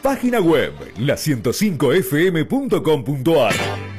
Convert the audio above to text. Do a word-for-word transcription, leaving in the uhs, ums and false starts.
Página web la ciento cinco f m punto com punto a r.